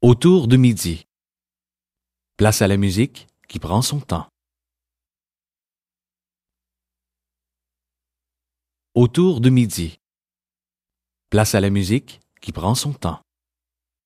Autour de midi. Place à la musique qui prend son temps. Autour de midi. Place à la musique qui prend son temps.